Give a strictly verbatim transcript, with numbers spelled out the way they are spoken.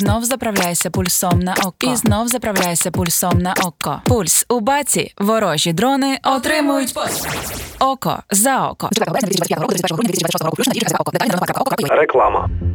Знов заправляйся пульсом на око. І знов заправляйся пульсом на око. Пульс у баці. Ворожі дрони отримують око за око. Реклама.